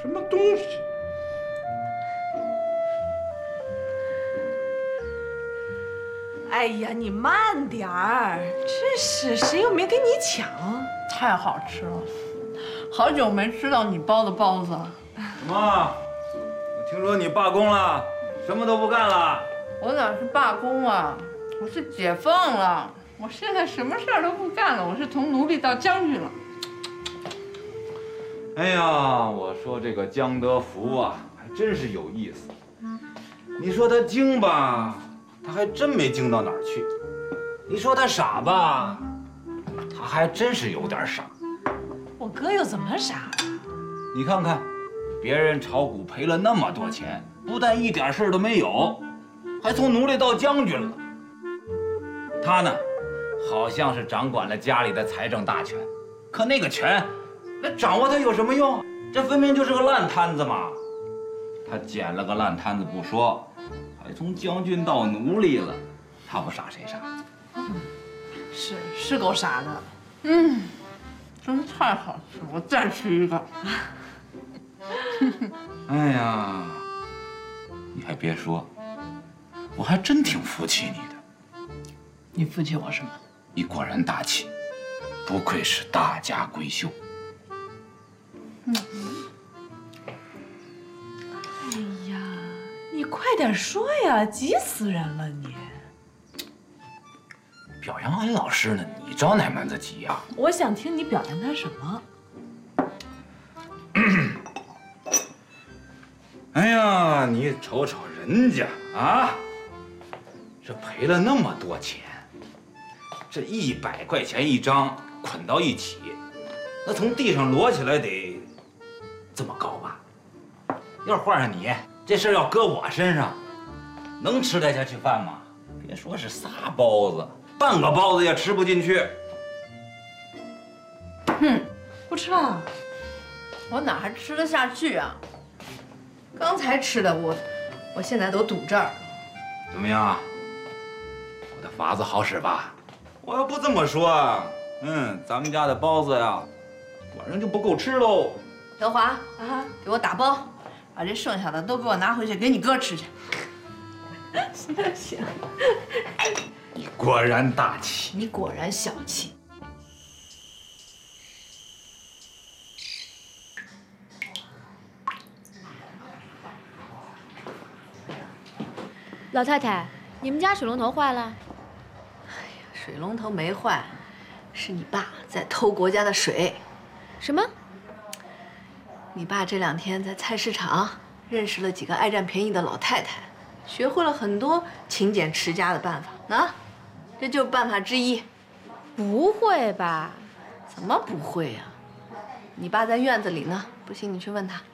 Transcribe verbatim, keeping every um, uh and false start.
什么东西？ 哎呀，你慢点儿，真是谁又没跟你抢？ 太好吃了，好久没吃到你包的包子了。 什么？我听说你罢工了，什么都不干了？ 我哪是罢工啊，我是解放了。我现在什么事儿都不干了，我是从奴隶到将军了。 哎呀，我说这个江德福啊，还真是有意思。你说他精吧，他还真没精到哪儿去；你说他傻吧，他还真是有点傻。 我哥又怎么傻了？ 你看看，别人炒股赔了那么多钱，不但一点事儿都没有，还从奴隶到将军了。他呢，好像是掌管了家里的财政大权，可那个权，那掌握它有什么用？这分明就是个烂摊子嘛！他捡了个烂摊子不说，还从将军到奴隶了，他不傻谁傻？ 嗯，是是够傻的。 嗯，真太好吃了，我再吃一个。 哎呀，你还别说，我还真挺服气你的。 你服气我什么？ 你果然大气，不愧是大家闺秀。 嗯。哎呀，你快点说呀，急死人了你！ 表扬俺老师呢，你着哪门子急呀？ 我想听你表扬他什么？ 哎呀，你瞅瞅人家啊，这赔了那么多钱，这一百块钱一张捆到一起，那从地上摞起来得这么高吧？要是换上你，这事儿要搁我身上，能吃得下去饭吗？别说是仨包子，半个包子也吃不进去。 哼，不吃了。 我哪还吃得下去啊？刚才吃的我，我现在都堵这儿了。 怎么样？我的法子好使吧？我要不这么说，嗯，咱们家的包子呀，晚上就不够吃喽。 德华啊，给我打包，把这剩下的都给我拿回去给你哥吃去。 行行， 你果然大气， 你果然小气。 老太太，你们家水龙头坏了？ 哎呀，水龙头没坏，是你爸在偷国家的水。 什么？ 你爸这两天在菜市场认识了几个爱占便宜的老太太，学会了很多勤俭持家的办法啊，这就是办法之一。 不会吧？ 怎么不会呀？你爸在院子里呢，不信你去问他。